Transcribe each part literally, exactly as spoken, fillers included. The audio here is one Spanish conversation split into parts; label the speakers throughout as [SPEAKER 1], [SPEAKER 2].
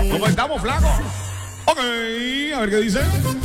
[SPEAKER 1] ¿Cómo estamos, flaco? Ok, a ver qué dice.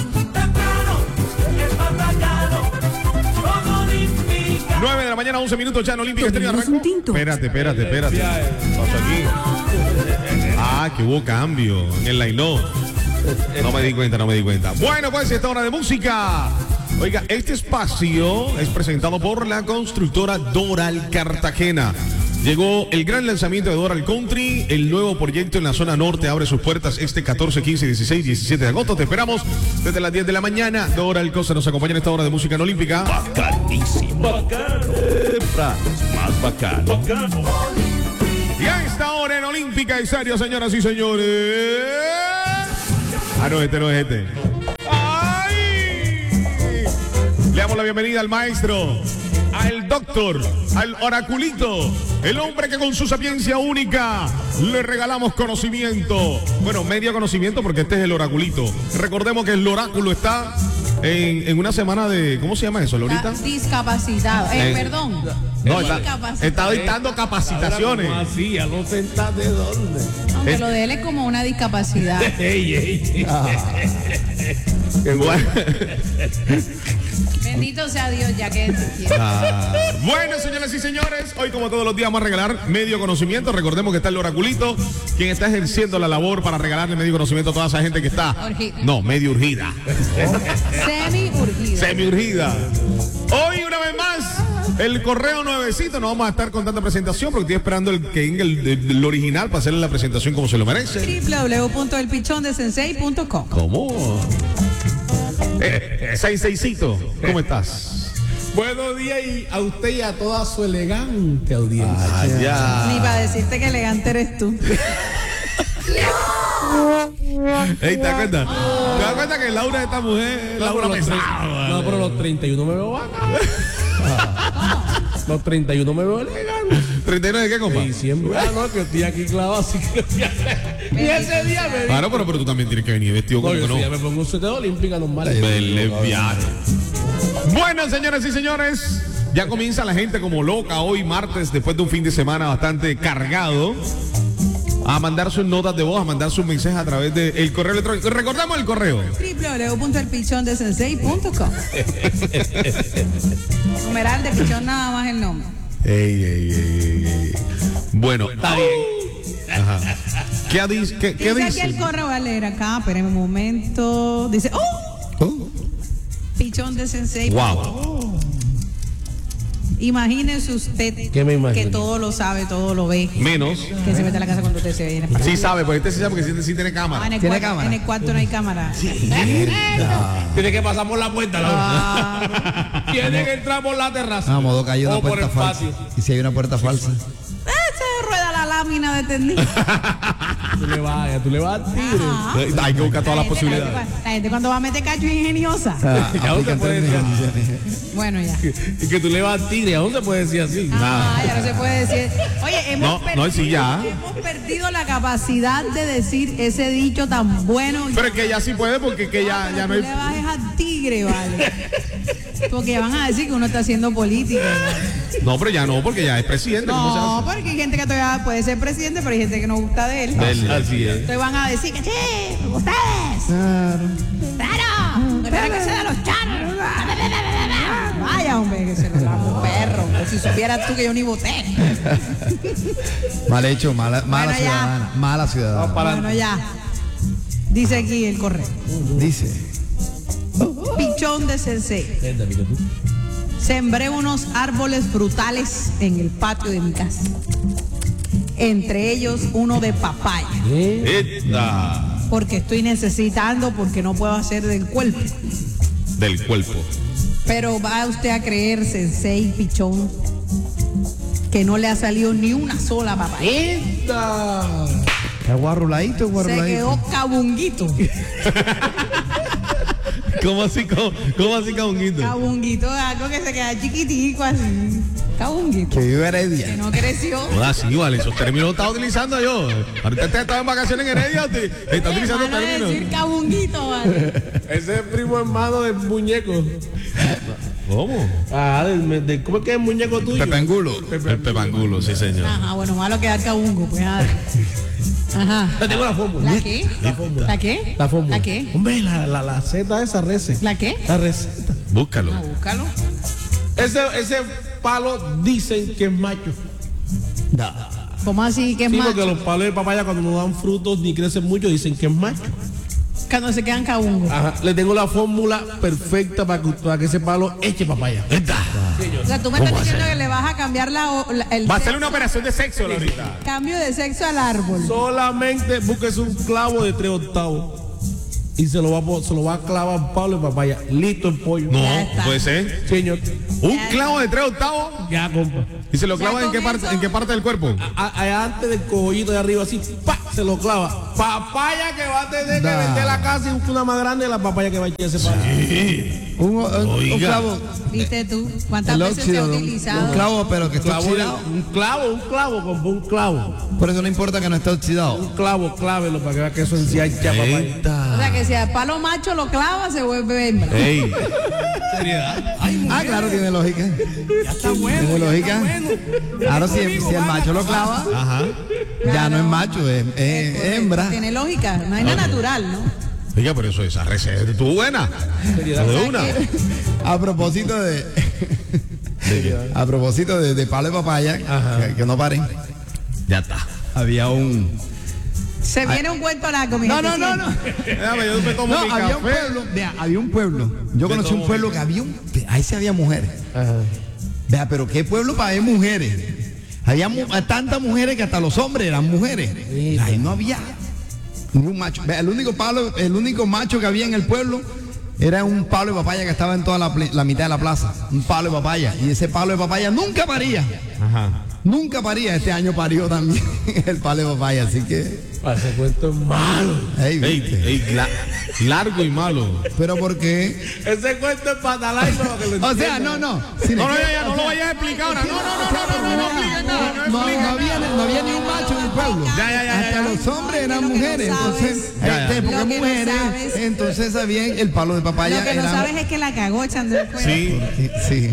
[SPEAKER 1] nueve de la mañana, once minutos ya en Olímpica Estrella Arrancó. Espérate, espérate, espérate. ¿Qué pasó aquí? Ah, que hubo cambio en el line-up. No me di cuenta, no me di cuenta. Bueno, pues esta hora de música. Oiga, este espacio es presentado por la constructora Doral Cartagena. Llegó el gran lanzamiento de Doral Country, el nuevo proyecto en la zona norte abre sus puertas este catorce, quince, dieciséis, diecisiete de agosto. Te esperamos desde las diez de la mañana. Doral Cosa nos acompaña en esta hora de música en Olímpica.
[SPEAKER 2] Bacanísimo. Bacano. Más bacano. Bacano.
[SPEAKER 1] Y a esta hora en Olímpica y serio, señoras y señores. Ah, no, este no es este. ¡Ay! Le damos la bienvenida al maestro, al doctor, al oraculito, el hombre que con su sapiencia única le regalamos conocimiento. Bueno, medio conocimiento porque este es el oraculito. Recordemos que el oráculo está en, en una semana de... ¿Cómo se llama eso, Lorita?
[SPEAKER 3] Discapacitado. Eh,
[SPEAKER 1] Eh,
[SPEAKER 3] perdón.
[SPEAKER 1] No, está, está dictando capacitaciones.
[SPEAKER 2] Ahora, ¿cómo así? ¿A no sentar de dónde?
[SPEAKER 3] Aunque
[SPEAKER 1] es-
[SPEAKER 3] lo de él es como una discapacidad.
[SPEAKER 2] Ey, ey.
[SPEAKER 1] Igual.
[SPEAKER 3] Bendito sea Dios, ya que
[SPEAKER 1] Ah, bueno, señoras y señores, hoy como todos los días vamos a regalar medio conocimiento. Recordemos que está el oraculito, quien está ejerciendo la labor para regalarle medio conocimiento a toda esa gente que está...
[SPEAKER 3] Urgida.
[SPEAKER 1] No, medio urgida.
[SPEAKER 3] semi urgido.
[SPEAKER 1] Semi urgida. Hoy una vez más, el correo nuevecito. No vamos a estar con tanta presentación porque estoy esperando el que venga el, el- el original para hacerle la presentación como se lo merece.
[SPEAKER 3] doble u doble u doble u punto el pichón de sensei punto com.
[SPEAKER 1] ¿Cómo? Eh, Seiseicito, ¿cómo estás?
[SPEAKER 4] Buenos días y a usted y a toda su elegante audiencia.
[SPEAKER 1] Ah, ya.
[SPEAKER 3] Ni para decirte que elegante eres tú.
[SPEAKER 1] Ey, ¿te das cuenta? ¿Te das cuenta que Laura es esta mujer? Laura
[SPEAKER 4] pero los tre-
[SPEAKER 1] pesada.
[SPEAKER 4] no, pero los treinta y uno me veo bacán. Los treinta y uno me veo elegante.
[SPEAKER 1] ¿treinta y nueve de qué, compa?
[SPEAKER 4] De diciembre. Ah, no, que estoy aquí clavado, así que y ese día me vi.
[SPEAKER 1] Claro, pero, pero tú también tienes que venir vestido
[SPEAKER 4] No,
[SPEAKER 1] como
[SPEAKER 4] yo
[SPEAKER 1] que
[SPEAKER 4] sí, ya
[SPEAKER 1] no.
[SPEAKER 4] me pongo un suéter olímpica normal.
[SPEAKER 1] Del viaje. Bueno, señoras y señores, ya comienza la gente como loca hoy martes, después de un fin de semana bastante cargado, a mandar sus notas de voz, a mandar sus mensajes a través del correo electrónico. Recordamos el correo.
[SPEAKER 3] doble u doble u doble u punto el pichón de sensei punto com. Numeral de pichón nada más el nombre.
[SPEAKER 1] Ey, ey, ey, ey, ey. Bueno,
[SPEAKER 4] Está bien.
[SPEAKER 1] ajá. ¿Qué, dice? ¿Qué, qué
[SPEAKER 3] Dice aquí
[SPEAKER 1] dice?
[SPEAKER 3] el correo, voy a leer acá, espérenme un momento. Dice, ¡oh!
[SPEAKER 1] Oh,
[SPEAKER 3] Pichón de sensei.
[SPEAKER 1] wow.
[SPEAKER 3] Imagínese usted
[SPEAKER 4] ¿Qué me imagino?
[SPEAKER 3] que todo lo sabe, todo lo ve.
[SPEAKER 1] Menos.
[SPEAKER 3] Que se mete a la casa cuando usted se viene.
[SPEAKER 1] Sí sabe, porque este sí sabe porque sí, sí tiene
[SPEAKER 3] Ah,
[SPEAKER 1] cámara.
[SPEAKER 3] en, el
[SPEAKER 5] ¿Tiene
[SPEAKER 3] cuarto,
[SPEAKER 5] cámara?
[SPEAKER 3] en el cuarto no hay cámara.
[SPEAKER 4] Tiene que pasar por la puerta, Laura.
[SPEAKER 3] Ah,
[SPEAKER 4] Tiene que entrar por la terraza.
[SPEAKER 5] Ah, modo que hay una
[SPEAKER 4] o por
[SPEAKER 5] puerta
[SPEAKER 4] el
[SPEAKER 5] falsa.
[SPEAKER 4] patio.
[SPEAKER 5] ¿Y si hay una puerta falsa?
[SPEAKER 3] se rueda la lámina de tendido.
[SPEAKER 4] Tú le vas, tú le vas al tigre.
[SPEAKER 3] Ajá.
[SPEAKER 1] Hay que buscar todas las
[SPEAKER 3] La gente-
[SPEAKER 1] posibilidades.
[SPEAKER 3] La gente, la gente cuando va a meter cacho es ingeniosa.
[SPEAKER 5] Ah,
[SPEAKER 4] Ya no se
[SPEAKER 5] aplican
[SPEAKER 4] puede
[SPEAKER 5] términos y
[SPEAKER 4] decir.
[SPEAKER 5] condiciones.
[SPEAKER 3] Bueno, ya.
[SPEAKER 4] Y que tú le vas al tigre. ¿A dónde se puede decir así?
[SPEAKER 3] Ah, ya no se puede decir. Oye, hemos,
[SPEAKER 1] No,
[SPEAKER 3] perdido,
[SPEAKER 1] no, sí, ya.
[SPEAKER 3] hemos perdido la capacidad de decir ese dicho tan bueno.
[SPEAKER 1] Pero es que ya sí puede porque que ya,
[SPEAKER 3] Pero
[SPEAKER 1] ya no
[SPEAKER 3] tú
[SPEAKER 1] hay...
[SPEAKER 3] le bajes al tigre, vale. Porque van a decir que uno está haciendo política.
[SPEAKER 1] No, pero ya no, porque ya es presidente. ¿Cómo se
[SPEAKER 3] No,
[SPEAKER 1] hace?
[SPEAKER 3] porque hay gente que todavía puede ser presidente, pero hay gente que no gusta de él.
[SPEAKER 1] Del-
[SPEAKER 4] Así es.
[SPEAKER 3] Entonces van a decir que sí, ustedes.
[SPEAKER 5] Claro.
[SPEAKER 3] ¡Claro! ¡Espera que sea de los charros! Vaya, hombre, que se lo damos un perro. Pues si supieras tú que yo ni voté.
[SPEAKER 5] Mal hecho, mala, mala
[SPEAKER 3] Bueno, ya.
[SPEAKER 5] ciudadana. Mala ciudadana.
[SPEAKER 4] Para-
[SPEAKER 3] Bueno, ya. Dice aquí el correo.
[SPEAKER 5] Dice.
[SPEAKER 3] Pichón de sensei.
[SPEAKER 4] Vente, mira tú.
[SPEAKER 3] Sembré unos árboles frutales en el patio de mi casa. Entre ellos uno de papaya.
[SPEAKER 1] Esta.
[SPEAKER 3] Porque estoy necesitando, porque no puedo hacer del cuerpo.
[SPEAKER 1] Del cuerpo.
[SPEAKER 3] Pero va usted a creer, sensei Pichón, que no le ha salido ni una sola papaya.
[SPEAKER 4] ¡Esta!
[SPEAKER 5] Es guarruladito, es
[SPEAKER 3] Se
[SPEAKER 5] guarruladito.
[SPEAKER 3] quedó cabunguito.
[SPEAKER 1] ¿Cómo así, cómo, cómo así, cabunguito?
[SPEAKER 3] Cabunguito, algo que se queda chiquitico así. Cabunguito.
[SPEAKER 5] Que vive
[SPEAKER 3] Que
[SPEAKER 5] Heredia.
[SPEAKER 3] no creció.
[SPEAKER 1] Ahora sí, vale, esos términos los estaba utilizando yo. Ahorita usted estaba en vacaciones en Heredia, usted está utilizando
[SPEAKER 3] Van a decir
[SPEAKER 1] términos.
[SPEAKER 3] cabunguito, vale.
[SPEAKER 4] Ese es el primo hermano del muñeco.
[SPEAKER 1] ¿Cómo?
[SPEAKER 4] Ah, del, del, ¿cómo es que es el muñeco tuyo?
[SPEAKER 5] Pepangulo.
[SPEAKER 1] El pepangulo, sí, señor.
[SPEAKER 3] Ajá, bueno, malo quedar cabungo, pues. ah. Ajá.
[SPEAKER 4] Yo tengo la fórmula.
[SPEAKER 3] ¿La qué?
[SPEAKER 4] La fórmula.
[SPEAKER 3] ¿La qué?
[SPEAKER 4] La fórmula.
[SPEAKER 3] ¿La qué?
[SPEAKER 4] Hombre, la, la, la receta esa receta.
[SPEAKER 3] ¿La qué?
[SPEAKER 4] La receta.
[SPEAKER 1] Búscalo.
[SPEAKER 3] Ah, búscalo.
[SPEAKER 4] Ese, ese palo dicen que es macho.
[SPEAKER 3] ¿Cómo así? ¿Qué es
[SPEAKER 4] Sí,
[SPEAKER 3] macho?
[SPEAKER 4] porque los palos de papaya cuando no dan frutos ni crecen mucho dicen que es macho.
[SPEAKER 3] Cuando se quedan cabungos.
[SPEAKER 4] Ajá, le tengo la fórmula perfecta para que, para que ese palo eche papaya.
[SPEAKER 3] O sea, tú me estás diciendo que le vas a cambiar la, la- el
[SPEAKER 1] Va a hacerle
[SPEAKER 3] sexo-
[SPEAKER 1] una operación de sexo ahorita.
[SPEAKER 3] cambio de sexo al árbol.
[SPEAKER 4] Solamente búsquese un clavo de tres octavos y se lo va a, po- se lo va a clavar palo de papaya. Listo el pollo.
[SPEAKER 1] No,
[SPEAKER 3] Ya está.
[SPEAKER 1] puede ser.
[SPEAKER 4] Señor.
[SPEAKER 1] Un clavo de tres octavos
[SPEAKER 4] Ya, compa.
[SPEAKER 1] y se lo
[SPEAKER 3] Ya
[SPEAKER 1] clava en
[SPEAKER 3] con
[SPEAKER 1] qué parte,
[SPEAKER 3] eso-
[SPEAKER 1] en qué parte del cuerpo.
[SPEAKER 4] A- a- antes del cogollito de arriba así, ¡pa! Se lo clava. Papaya que va a tener que
[SPEAKER 5] Da.
[SPEAKER 4] vender la casa y busca una más grande de la papaya que va a echar ese palo.
[SPEAKER 5] Un, un- un
[SPEAKER 1] Oiga.
[SPEAKER 5] clavo.
[SPEAKER 3] ¿Viste tú? ¿Cuántas
[SPEAKER 5] El
[SPEAKER 3] veces se ha
[SPEAKER 5] óxido de un,
[SPEAKER 3] utilizado?
[SPEAKER 5] un clavo, pero que
[SPEAKER 4] Un
[SPEAKER 5] está
[SPEAKER 4] clavo, de-
[SPEAKER 5] oxidado.
[SPEAKER 4] un clavo, un clavo, compa, un clavo.
[SPEAKER 5] Por eso no importa que no esté oxidado.
[SPEAKER 4] Un clavo, clávelo para que vea que eso en sí hay echa papaya.
[SPEAKER 3] O sea, que si al palo macho lo clava, se vuelve hembra.
[SPEAKER 1] Ey,
[SPEAKER 5] Ah, claro, tiene lógica.
[SPEAKER 4] Ya está bueno.
[SPEAKER 5] Tiene
[SPEAKER 4] ya
[SPEAKER 5] lógica.
[SPEAKER 4] está bueno.
[SPEAKER 5] Claro, si,
[SPEAKER 4] Conmigo,
[SPEAKER 5] si el
[SPEAKER 4] vaya.
[SPEAKER 5] macho lo clava,
[SPEAKER 1] ajá.
[SPEAKER 5] ya no es macho, es, es hembra.
[SPEAKER 3] Tiene lógica, no hay nada natural, ¿no?
[SPEAKER 1] Oiga, pero eso, esa receta estuvo buena. Eso de una.
[SPEAKER 5] A propósito de. A propósito de, de palo de papaya, que, que no paren.
[SPEAKER 1] Ya está.
[SPEAKER 5] Había un.
[SPEAKER 3] Se viene un cuento largo, mi
[SPEAKER 5] No,
[SPEAKER 3] gente,
[SPEAKER 5] no, no, no.
[SPEAKER 1] Déjame, yo me tomo
[SPEAKER 5] No,
[SPEAKER 1] mi
[SPEAKER 5] había un
[SPEAKER 1] café.
[SPEAKER 5] pueblo. Vea, había un pueblo. Yo
[SPEAKER 1] Me
[SPEAKER 5] conocí
[SPEAKER 1] tomo
[SPEAKER 5] un pueblo
[SPEAKER 1] mi-
[SPEAKER 5] que había un. Ahí sí había mujeres. Vea, pero qué pueblo para ver mujeres. Había mu- tantas mujeres que hasta los hombres eran mujeres. Ahí no había ni un macho. Vea, el único palo, el único macho que había en el pueblo era un palo de papaya que estaba en toda la, ple- la mitad de la plaza. Un palo de papaya. Y ese palo de papaya nunca paría.
[SPEAKER 1] Ajá.
[SPEAKER 5] Nunca paría. Este año parió también el palo de papaya. Así que.
[SPEAKER 4] Ah, ese cuento es malo.
[SPEAKER 5] Ey,
[SPEAKER 1] Ey,
[SPEAKER 5] ¿viste?
[SPEAKER 1] ey, la- largo y malo.
[SPEAKER 5] Pero ¿por qué?
[SPEAKER 4] Ese cuento es patalay para que lo
[SPEAKER 5] O sea,
[SPEAKER 4] entiendan.
[SPEAKER 5] no, no. Si
[SPEAKER 1] No,
[SPEAKER 5] le-
[SPEAKER 1] no, ya, ya, no lo vayas a explicar ahora. No, no, no, no, no, no, no expliques nada. No
[SPEAKER 5] No,
[SPEAKER 1] expliques
[SPEAKER 5] no había,
[SPEAKER 1] nada.
[SPEAKER 5] no había ni un macho en el pueblo.
[SPEAKER 1] Ya, ya, ya,
[SPEAKER 5] Hasta
[SPEAKER 1] ya.
[SPEAKER 5] los hombres eran
[SPEAKER 3] Lo que no
[SPEAKER 5] mujeres.
[SPEAKER 3] sabes.
[SPEAKER 5] Entonces,
[SPEAKER 1] Ya, ya.
[SPEAKER 5] este, porque
[SPEAKER 3] Lo que no
[SPEAKER 5] mujeres,
[SPEAKER 3] sabes.
[SPEAKER 5] entonces sabían el palo de papaya.
[SPEAKER 3] Lo que no
[SPEAKER 5] era-
[SPEAKER 3] sabes es que la cagó echando el cuento.
[SPEAKER 1] Sí,
[SPEAKER 5] Sí,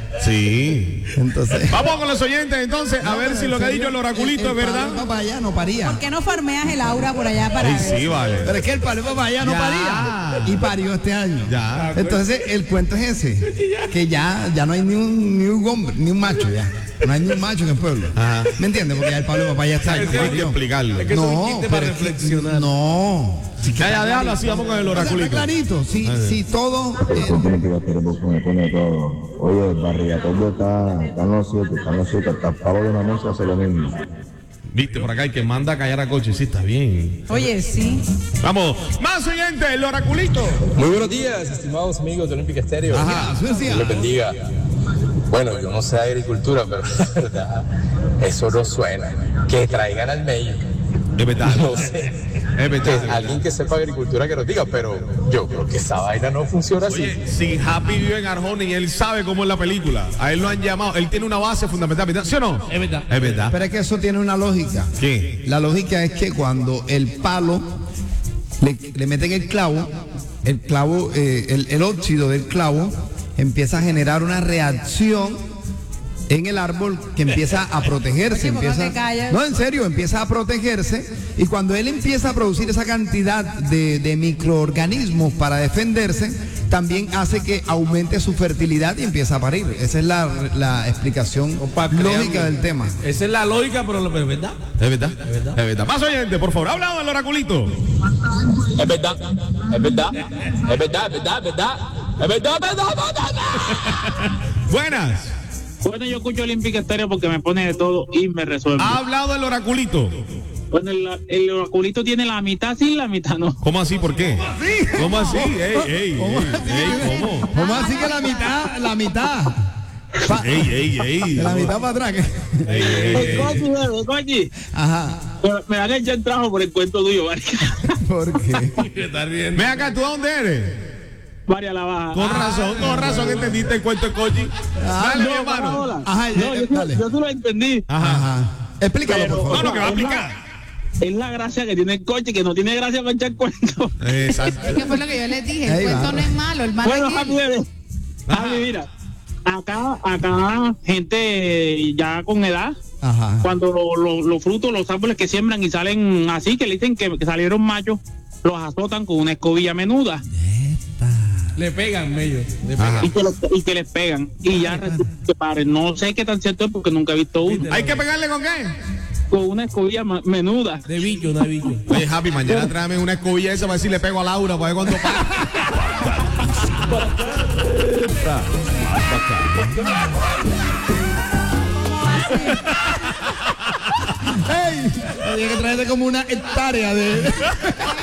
[SPEAKER 1] sí.
[SPEAKER 5] entonces.
[SPEAKER 1] Vamos con los oyentes entonces a ver si lo que ha dicho el oraculito es
[SPEAKER 5] El palo de
[SPEAKER 1] verdad.
[SPEAKER 5] papaya no paría.
[SPEAKER 3] ¿Por qué no farmeas el aura por allá para
[SPEAKER 1] Ey,
[SPEAKER 3] ver?
[SPEAKER 1] sí, vale.
[SPEAKER 5] Pero es que el palo de papaya no
[SPEAKER 1] Ya.
[SPEAKER 5] paría. Y parió este año.
[SPEAKER 1] Ya.
[SPEAKER 5] Entonces, el cuento es ese. Que ya, ya no hay ni un, ni un hombre, ni un macho ya. No hay ni un macho en el pueblo.
[SPEAKER 1] Ajá.
[SPEAKER 5] ¿Me entiendes? Porque ya el palo de papaya está
[SPEAKER 1] Hay que
[SPEAKER 5] parió.
[SPEAKER 1] explicarlo.
[SPEAKER 4] Es que eso es un
[SPEAKER 5] No,
[SPEAKER 4] chiste
[SPEAKER 5] pero
[SPEAKER 4] para
[SPEAKER 5] es que-
[SPEAKER 4] reflexionar.
[SPEAKER 5] no. Sí que
[SPEAKER 1] Ya,
[SPEAKER 5] está
[SPEAKER 1] ya, déjalo así,
[SPEAKER 5] clarito.
[SPEAKER 1] vamos con el
[SPEAKER 5] O sea, está
[SPEAKER 1] oraculito.
[SPEAKER 5] clarito. Si, si todo. eh,
[SPEAKER 6] porque me pone todo. Oye, el barriatondo está, está en los sitios, está en los sitios, hasta el pavo de una mesa hace lo mismo.
[SPEAKER 1] Viste, por acá hay que manda a callar a coche. Sí, está bien.
[SPEAKER 3] Oye, sí.
[SPEAKER 1] Vamos, más oyentes, el oraculito.
[SPEAKER 7] Muy buenos días, estimados amigos de Olímpica Estéreo.
[SPEAKER 5] Ajá, sí, sí.
[SPEAKER 7] Dios les bendiga. Bueno, yo no sé de agricultura, pero la verdad, eso no suena. Que traigan al medio.
[SPEAKER 1] Es verdad.
[SPEAKER 7] No sé.
[SPEAKER 1] Es verdad.
[SPEAKER 7] Que alguien que sepa agricultura que nos diga, pero yo creo que esa vaina no funciona así.
[SPEAKER 1] Oye, si Happy vive en Arjona y él sabe cómo es la película, a él lo han llamado, él tiene una base fundamental, ¿verdad? ¿Sí o no?
[SPEAKER 4] Es verdad.
[SPEAKER 1] Es verdad.
[SPEAKER 5] Pero es que eso tiene una lógica.
[SPEAKER 1] ¿Qué?
[SPEAKER 5] La lógica es que cuando el palo le, le meten el clavo, el clavo, eh, el, el óxido del clavo empieza a generar una reacción en el árbol que empieza a protegerse.
[SPEAKER 3] Oye, ¿por qué no
[SPEAKER 5] empieza,
[SPEAKER 3] te callas?
[SPEAKER 5] no, en serio, empieza a protegerse y cuando él empieza a producir esa cantidad de, de microorganismos para defenderse, también hace que aumente su fertilidad y empieza a parir. Esa es la, la explicación
[SPEAKER 4] Compa,
[SPEAKER 5] lógica
[SPEAKER 4] créanme.
[SPEAKER 5] del tema.
[SPEAKER 4] Esa es la lógica, pero lo- es verdad.
[SPEAKER 1] Es verdad. Es verdad. Más oyentes, por favor. Hablado del oraculito.
[SPEAKER 7] Es verdad, es verdad, es verdad, es verdad, es verdad, es verdad, es verdad, es verdad.
[SPEAKER 1] Buenas.
[SPEAKER 8] Bueno, yo escucho Olímpica Estéreo porque me pone de todo y me resuelve.
[SPEAKER 1] Ha hablado el oraculito.
[SPEAKER 8] Bueno, el, el oraculito tiene la mitad sí, la mitad no.
[SPEAKER 1] ¿Cómo así? ¿Por qué? ¿Cómo así? Ey, ey,
[SPEAKER 5] ¿Cómo
[SPEAKER 1] ey,
[SPEAKER 5] así?
[SPEAKER 1] ey, ¿cómo?
[SPEAKER 5] ¿Cómo así que la mitad? La mitad. Pa-
[SPEAKER 1] Ey, ey, ey.
[SPEAKER 5] de la mitad para atrás. ¿qué?
[SPEAKER 1] Ey, ey,
[SPEAKER 8] El
[SPEAKER 1] ey.
[SPEAKER 8] coche, bebé, coche.
[SPEAKER 5] Ajá.
[SPEAKER 8] Me, me van a echar trabajo por el cuento tuyo, María.
[SPEAKER 5] ¿Por qué?
[SPEAKER 1] Ven acá, ¿tú a dónde eres?
[SPEAKER 8] María la baja.
[SPEAKER 1] Con razón, con razón entendiste el cuento de Cochi. Dale, mi
[SPEAKER 8] No,
[SPEAKER 1] hermano.
[SPEAKER 8] hola.
[SPEAKER 5] Ajá,
[SPEAKER 8] No,
[SPEAKER 5] eh,
[SPEAKER 8] yo, sí-
[SPEAKER 5] dale.
[SPEAKER 8] yo sí lo entendí.
[SPEAKER 1] Ajá.
[SPEAKER 5] Ajá. Explícalo,
[SPEAKER 8] Pero-
[SPEAKER 5] por
[SPEAKER 1] No,
[SPEAKER 5] favor.
[SPEAKER 1] no, que va a explicar.
[SPEAKER 8] Es la gracia que tiene el coche, que no tiene gracia para echar cuento.
[SPEAKER 1] Exacto.
[SPEAKER 3] Es que fue lo que yo les dije. El
[SPEAKER 5] Ahí
[SPEAKER 3] cuento
[SPEAKER 5] va.
[SPEAKER 3] no es malo, el malo
[SPEAKER 8] Bueno,
[SPEAKER 3] es
[SPEAKER 8] Javi,
[SPEAKER 3] él.
[SPEAKER 8] bebé.
[SPEAKER 1] Ajá.
[SPEAKER 8] Javi, mira. Acá, acá, gente ya con edad,
[SPEAKER 5] Ajá.
[SPEAKER 8] cuando lo- lo- los frutos, los árboles que siembran y salen así, que le dicen que, que salieron machos, los azotan con una escobilla menuda
[SPEAKER 4] Le pegan ellos. Le
[SPEAKER 1] Ajá.
[SPEAKER 4] pegan.
[SPEAKER 8] y que, los- y que les pegan. Y ya resulta que paren. No sé qué tan cierto es porque nunca he visto uno.
[SPEAKER 1] ¿Hay que pegarle con qué?
[SPEAKER 8] Con una escobilla ma- menuda.
[SPEAKER 4] De bicho, una bicho.
[SPEAKER 1] Oye, Happy, mañana tráeme una escobilla esa para ver si le pego a Laura para ver cuánto paga.
[SPEAKER 2] Más bacano.
[SPEAKER 5] ¡Ey! Había que traerte como una hectárea de.